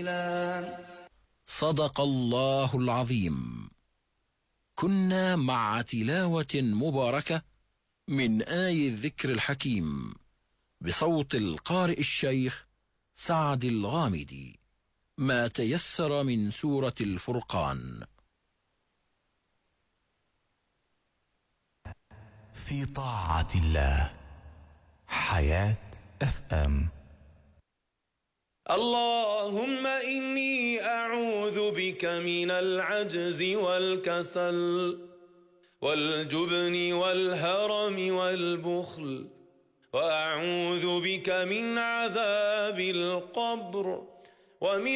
مرتلا. صدق الله العظيم. كنا مع تلاوة مباركة من آي الذكر الحكيم بصوت القارئ الشيخ سعد الغامدي، ما تيسر من سورة الفرقان. في طاعة الله. حياة FM. اللهم إني أعوذ بك من العجز والكسل والجبن والهرم والبخل، وأعوذ بك من عذاب القبر ومن